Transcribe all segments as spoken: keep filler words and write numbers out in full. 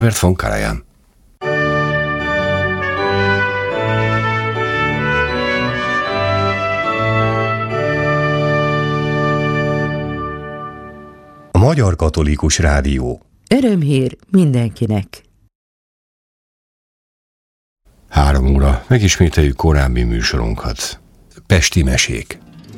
Bert von Karajan. A Magyar Katolikus Rádió. Örömhír mindenkinek. Három óra. Megismételjük korábbi műsorunkat. Pesti mesék.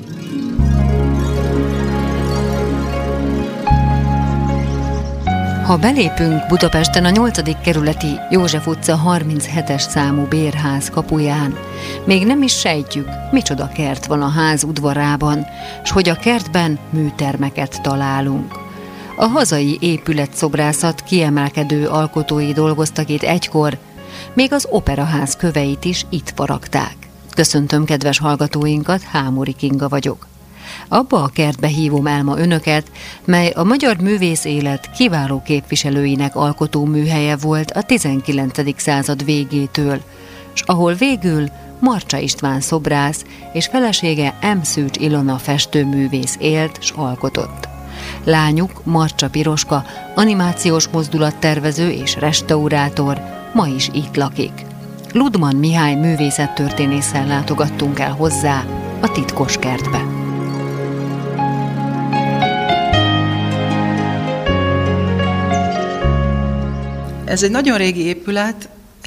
Ha belépünk Budapesten a nyolcadik kerületi József utca harminchetes számú bérház kapuján, még nem is sejtjük, micsoda kert van a ház udvarában, s hogy a kertben műtermeket találunk. A hazai épületszobrászat kiemelkedő alkotói dolgoztak itt egykor, még az operaház köveit is itt faragták. Köszöntöm kedves hallgatóinkat, Hámori Kinga vagyok. Abba a kertbe hívom el ma önöket, mely a magyar művész élet kiváló képviselőinek alkotó műhelye volt a tizenkilencedik század végétől, s ahol végül Marcsa István szobrász és felesége M. Szűcs Ilona festőművész élt s alkotott. Lányuk Marcsa Piroska animációs mozdulattervező és restaurátor ma is itt lakik. Ludman Mihály művészettörténésszel látogattunk el hozzá a titkos kertbe. Ez egy nagyon régi épület,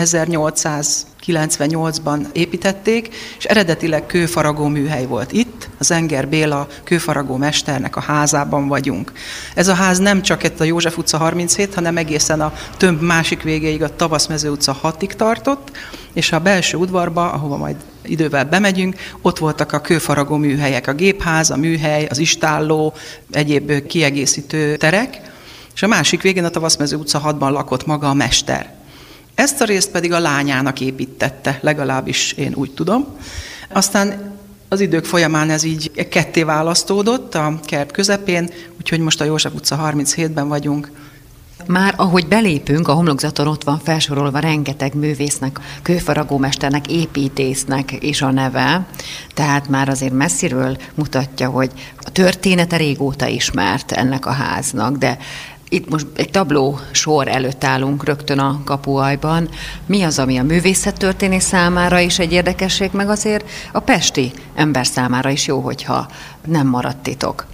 ezernyolcszázkilencvennyolcban építették, és eredetileg kőfaragó műhely volt itt, az Enger Béla kőfaragó mesternek a házában vagyunk. Ez a ház nem csak itt a József utca harminchét, hanem egészen a tömb másik végéig, a Tavaszmező utca hatig tartott, és a belső udvarba, ahova majd idővel bemegyünk, ott voltak a kőfaragó műhelyek, a gépház, a műhely, az istálló, egyéb kiegészítő terek, és a másik végén a Tavaszmező utca hatban lakott maga a mester. Ezt a részt pedig a lányának építette, legalábbis én úgy tudom. Aztán az idők folyamán ez így ketté választódott a kert közepén, úgyhogy most a József utca harminchetyben vagyunk. Már ahogy belépünk, a homlokzaton ott van felsorolva rengeteg művésznek, kőfaragómesternek, építésznek is a neve, tehát már azért messziről mutatja, hogy a története régóta ismert ennek a háznak, de itt most egy tabló sor előtt állunk rögtön a kapuajban. Mi az, ami a művészettörténész számára is egy érdekesség, meg azért a pesti ember számára is jó, hogyha nem maradt titok?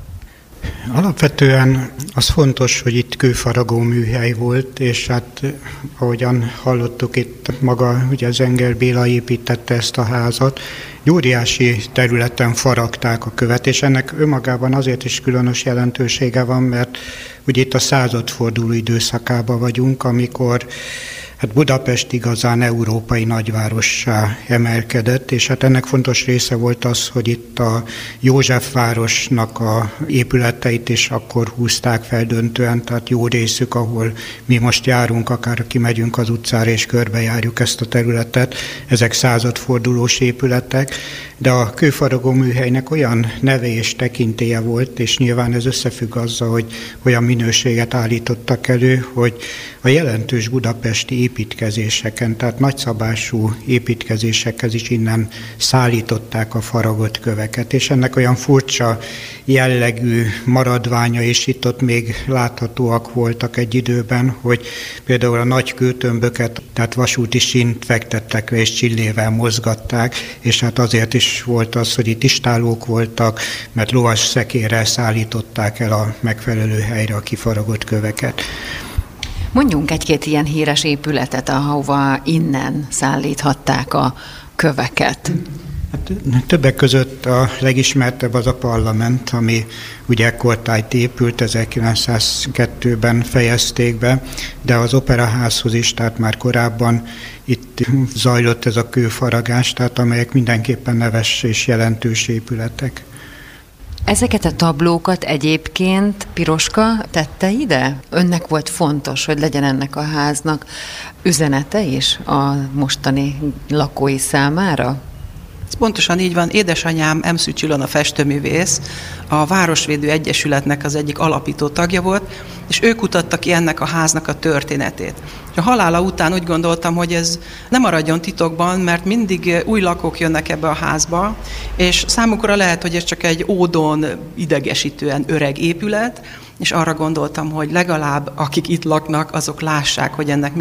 Alapvetően az fontos, hogy itt kőfaragó műhely volt, és hát ahogyan hallottuk itt maga, ugye az Enger Béla építette ezt a házat, óriási területen faragták a követ, és ennek önmagában azért is különös jelentősége van, mert ugye itt a századforduló időszakában vagyunk, amikor hát Budapest igazán európai nagyvárossá emelkedett, és hát ennek fontos része volt az, hogy itt a Józsefvárosnak a épületeit is akkor húzták fel döntően, tehát jó részük, ahol mi most járunk, akár kimegyünk az utcára és körbejárjuk ezt a területet, ezek századfordulós épületek, de a kőfaragó műhelynek olyan neve és tekintélye volt, és nyilván ez összefügg azzal, hogy olyan minőséget állítottak elő, hogy a jelentős budapesti építkezéseken, tehát nagyszabású építkezésekhez is innen szállították a faragott köveket, és ennek olyan furcsa jellegű maradványa is itt-ott még láthatóak voltak egy időben, hogy például a nagy kőtömböket, tehát vasúti sínt fektettek le és csillével mozgatták, és hát azért is volt az, hogy itt istállók voltak, mert lovas szekérrel szállították el a megfelelő helyre a kifaragott köveket. Mondjunk egy-két ilyen híres épületet, ahova innen szállíthatták a köveket. Hát, többek között a legismertebb az a parlament, ami ugye ekkortájt épült, ezerkilencszázkettőben fejezték be, de az operaházhoz is, tehát már korábban itt zajlott ez a kőfaragás, tehát amelyek mindenképpen neves és jelentős épületek. Ezeket a tablókat egyébként Piroska tette ide? Önnek volt fontos, hogy legyen ennek a háznak üzenete is a mostani lakói számára? Ez pontosan így van. Édesanyám M. Szűcs Ilona festőművész, a Városvédő Egyesületnek az egyik alapító tagja volt, és ők kutattak ki ennek a háznak a történetét. A halála után úgy gondoltam, hogy ez nem maradjon titokban, mert mindig új lakók jönnek ebbe a házba, és számukra lehet, hogy ez csak egy ódon idegesítően öreg épület, és arra gondoltam, hogy legalább akik itt laknak, azok lássák, hogy ennek